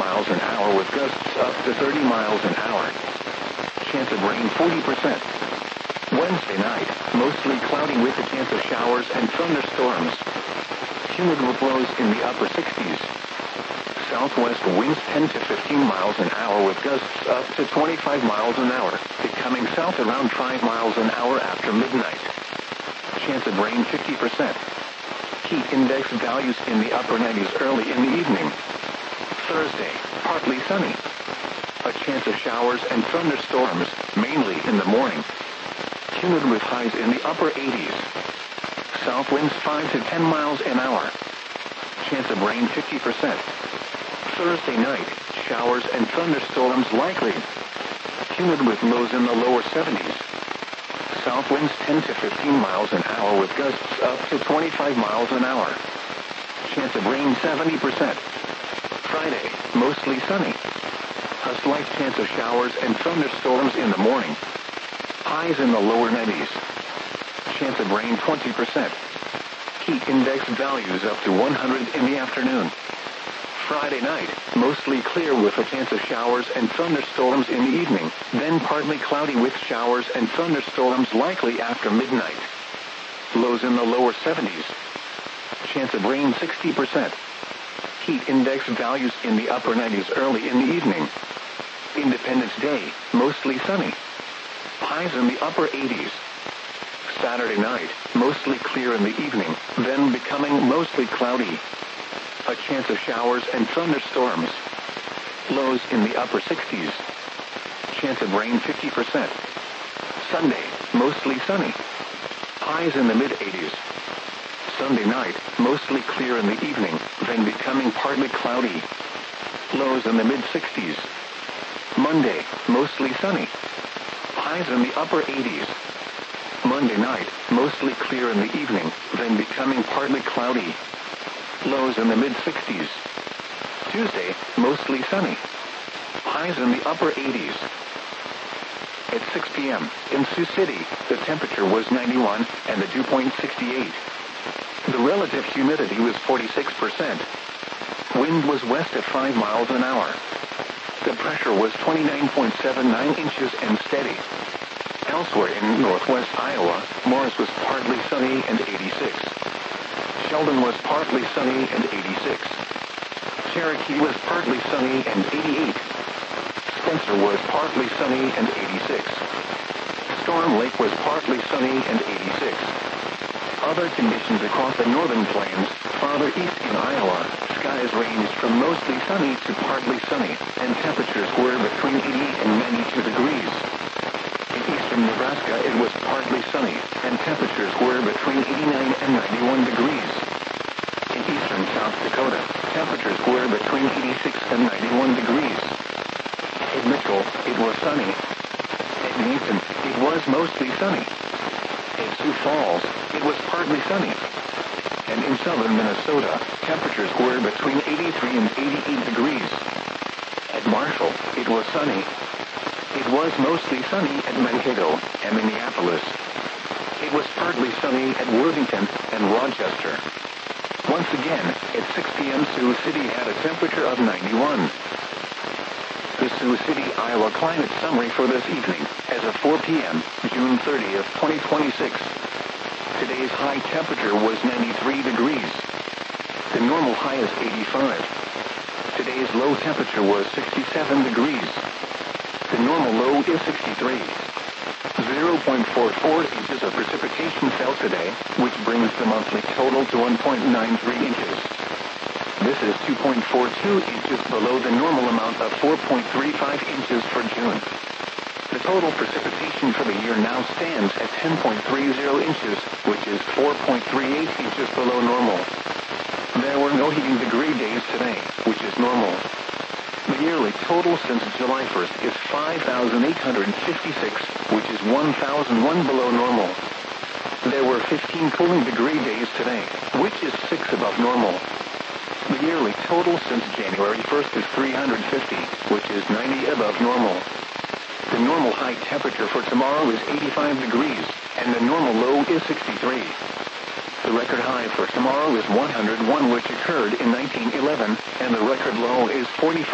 miles an hour with gusts up to 30 miles an hour. Chance of rain 40%. Wednesday night, mostly cloudy with a chance of showers and thunderstorms. Humid with lows in the upper 60s. Southwest winds 10 to 15 miles an hour with gusts up to 25 miles an hour, becoming south around 5 miles an hour after midnight. Chance of rain 50%. Heat index values in the upper 90s early in the evening. Thursday, partly sunny. A chance of showers and thunderstorms, mainly in the morning. Humid with highs in the upper 80s. South winds 5 to 10 miles an hour. Chance of rain 50%. Thursday night, showers and thunderstorms likely. Humid with lows in the lower 70s. South winds 10 to 15 miles an hour with gusts up to 25 miles an hour. Chance of rain 70%. Friday, mostly sunny. A slight chance of showers and thunderstorms in the morning. Highs in the lower 90s. Chance of rain 20%. Heat index values up to 100 in the afternoon. Friday night, mostly clear with a chance of showers and thunderstorms in the evening, then partly cloudy with showers and thunderstorms likely after midnight. Lows in the lower 70s. Chance of rain 60%. Heat index values in the upper 90s early in the evening. Independence Day, mostly sunny. Highs in the upper 80s. Saturday night, mostly clear in the evening, then becoming mostly cloudy. A chance of showers and thunderstorms. Lows in the upper 60s. Chance of rain 50%. Sunday, mostly sunny. Highs in the mid-80s. Sunday night, mostly clear in the evening, then becoming partly cloudy. Lows in the mid-60s. Monday, mostly sunny. Highs in the upper 80s. Monday night, mostly clear in the evening, then becoming partly cloudy. Lows in the mid-60s. Tuesday, mostly sunny. Highs in the upper 80s. At 6 p.m., in Sioux City, the temperature was 91 and the dew point 68. The relative humidity was 46%. Wind was west at 5 miles an hour. The pressure was 29.79 inches and steady. Elsewhere in northwest Iowa, Morris was partly sunny and 86. Sheldon was partly sunny and 86. Cherokee was partly sunny and 88. Spencer was partly sunny and 86. Storm Lake was partly sunny and 86. Other conditions across the northern plains, farther east in Iowa, skies ranged from mostly sunny to partly sunny, and temperatures were between 88 and 92 degrees. In eastern Nebraska, it was partly sunny, and temperatures were between 89 and 91 degrees. In eastern South Dakota, temperatures were between 86 and 91 degrees. At Mitchell, it was sunny. At Nathan, it was mostly sunny. At Sioux Falls, it was partly sunny. And in southern Minnesota, temperatures were between 83 and 88 degrees. At Marshall, it was sunny. It was mostly sunny at Mankato and Minneapolis. It was partly sunny at Worthington and Rochester. Once again, at 6 p.m. Sioux City had a temperature of 91. The Sioux City, Iowa climate summary for this evening, as of 4 p.m., June 30th, 2026. Today's high temperature was 93 degrees. The normal high is 85. Today's low temperature was 67 degrees. The normal low is 63. 0.44 inches of precipitation fell today, which brings the monthly total to 1.93 inches. This is 2.42 inches below the normal amount of 4.35 inches for June. The total precipitation for the year now stands at 10.30 inches, which is 4.38 inches below normal. There were no heating degree days today, which is normal. The yearly total since July 1st is 5,856, which is 1,001 below normal. There were 15 cooling degree days today, which is 6 above normal. The yearly total since January 1st is 350, which is 90 above normal. The normal high temperature for tomorrow is 85 degrees, and the normal low is 63. The record high for tomorrow is 101, which occurred in 1911, and the record low is 44.